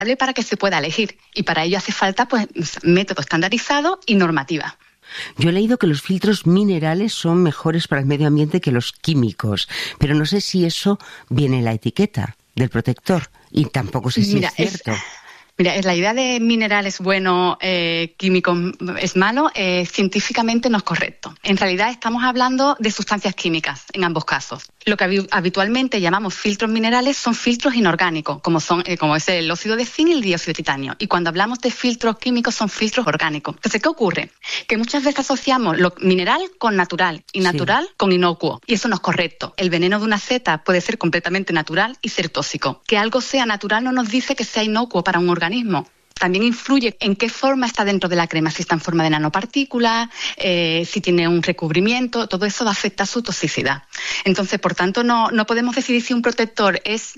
para que se pueda elegir. Y para ello hace falta pues método estandarizado y normativa. Yo he leído que los filtros minerales son mejores para el medio ambiente que los químicos, pero no sé si eso viene en la etiqueta del protector y tampoco sé si es cierto. Mira, la idea de mineral es bueno, químico es malo, científicamente no es correcto. En realidad estamos hablando de sustancias químicas en ambos casos. Lo que habitualmente llamamos filtros minerales son filtros inorgánicos, como es el óxido de zinc y el dióxido de titanio. Y cuando hablamos de filtros químicos son filtros orgánicos. Entonces, ¿qué ocurre? Que muchas veces asociamos lo mineral con natural y natural con inocuo. Y eso no es correcto. El veneno de una seta puede ser completamente natural y ser tóxico. Que algo sea natural no nos dice que sea inocuo para un organismo. También influye en qué forma está dentro de la crema, si está en forma de nanopartículas, si tiene un recubrimiento, todo eso va a afectar su toxicidad. Entonces, por tanto, no podemos decidir si un protector es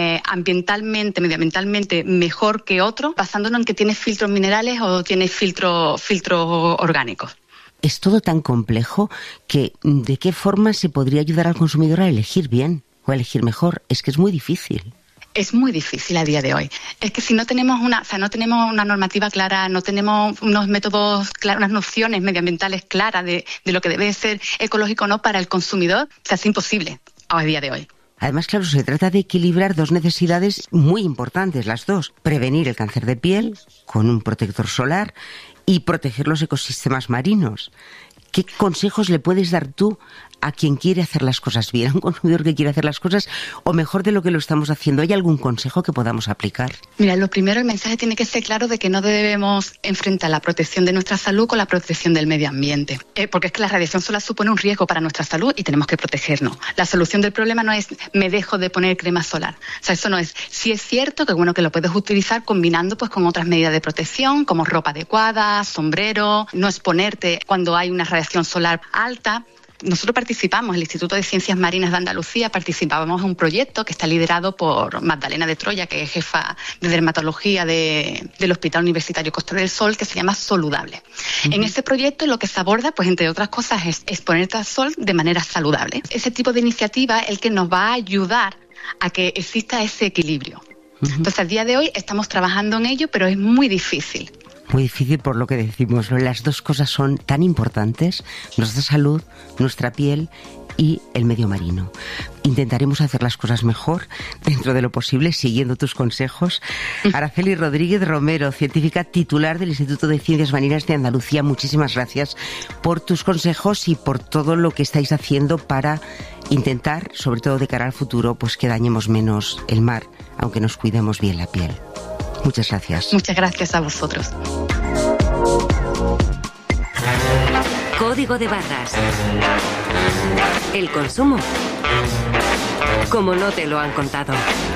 medioambientalmente mejor que otro, basándonos en que tiene filtros minerales o tiene filtros orgánicos. Es todo tan complejo que ¿de qué forma se podría ayudar al consumidor a elegir bien o a elegir mejor? Es que es muy difícil. Es muy difícil a día de hoy. Es que si no tenemos una normativa clara, no tenemos unos métodos claros, unas nociones medioambientales claras de lo que debe ser ecológico o no para el consumidor, se hace imposible a día de hoy. Además, claro, se trata de equilibrar dos necesidades muy importantes, las dos. Prevenir el cáncer de piel con un protector solar y proteger los ecosistemas marinos. ¿Qué consejos le puedes dar tú a quien quiere hacer las cosas bien, a un consumidor que quiere hacer las cosas o mejor de lo que lo estamos haciendo? ¿Hay algún consejo que podamos aplicar? Mira, lo primero, el mensaje tiene que ser claro de que no debemos enfrentar la protección de nuestra salud con la protección del medio ambiente, porque es que la radiación solar supone un riesgo para nuestra salud y tenemos que protegernos. La solución del problema no es me dejo de poner crema solar. O sea, eso no es. Sí es cierto que bueno que lo puedes utilizar combinando pues con otras medidas de protección, como ropa adecuada, sombrero, no exponerte cuando hay una radiación solar alta. Nosotros participamos, el Instituto de Ciencias Marinas de Andalucía, participábamos en un proyecto que está liderado por Magdalena de Troya, que es jefa de dermatología del Hospital Universitario Costa del Sol, que se llama Soludable. En ese proyecto lo que se aborda, pues entre otras cosas, es exponerte al sol de manera saludable. Ese tipo de iniciativa es el que nos va a ayudar a que exista ese equilibrio. Entonces, a día de hoy estamos trabajando en ello, pero es muy difícil. Muy difícil por lo que decimos, ¿no? Las dos cosas son tan importantes, nuestra salud, nuestra piel y el medio marino. Intentaremos hacer las cosas mejor dentro de lo posible, siguiendo tus consejos. Araceli Rodríguez Romero, científica titular del Instituto de Ciencias Marinas de Andalucía, muchísimas gracias por tus consejos y por todo lo que estáis haciendo para intentar, sobre todo de cara al futuro, pues que dañemos menos el mar, aunque nos cuidemos bien la piel. Muchas gracias. Muchas gracias a vosotros. Código de barras. El consumo, como no te lo han contado.